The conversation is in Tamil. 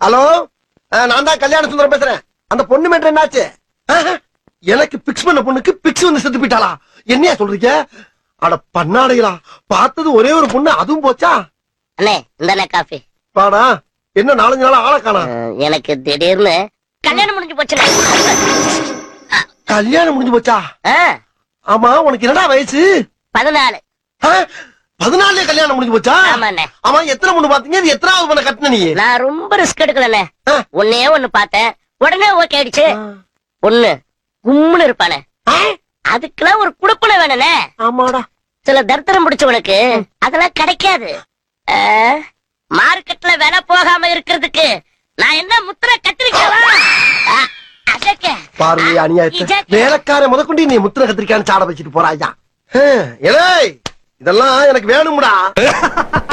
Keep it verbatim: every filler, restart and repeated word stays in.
ஹலோ, நான் தான் கல்யாண சுந்தரம் பேசுறேன். அந்த பொண்ணு மேட்டர் என்னாச்சு? எனக்கு பிக்ஸ் பண்ண பொண்ணுக்கு பிக்ஸ் வந்து செத்து போயிட்டாளா? என்னையா சொல்றீங்க? அட பண்ணாடைகளா, பார்த்தது ஒரே ஒரு பொண்ணு, அதுவும் போச்சா? அண்ணே இந்தானே காஃபி. பாடா, என்ன நாலஞ்சு நாளா ஆளை காணோம்? எனக்கு திடீர்னு கல்யாணம் முடிஞ்சு போச்சுண்ணே. கல்யாணம் முடிஞ்சு போச்சா? ஆமா, உனக்கு என்னடா வயசு? பதினாலு. பதினாலே கல்யாணம் முடிஞ்சு போச்சா? ஆமாண்ணே. ஆமா, எத்தனை பொண்ணு பாத்தீங்க? இது எத்தனாவது பொண்ணை கட்டின நீ? நான் ரொம்ப ரிஸ்க் எடுக்கலண்ணே. ஒன்னே ஒண்ணு பார்த்தேன், உடனே ஓகே ஆயிடுச்சு. பொண்ணு கும்முன்னு இருப்பானே, அதுக்கெல்லாம் ஒரு குடுப்பனை வேணுனே. ஆமாடா. சில தரித்திரம் பிடிச்சவனுக்கு அதெல்லாம் கிடைக்காது. மார்க்கெட்ல விலை போகாம இருக்கிறதுக்கு நான் என்ன முத்திரை கத்திரிக்கவா? பாரு அநியாயத்தை, வேலைக்கார முதற்கொண்டு நீ முத்திரை கத்திரிக்கான்னு சாட வச்சுட்டு போறாயா? இதெல்லாம் எனக்கு வேணும்டா.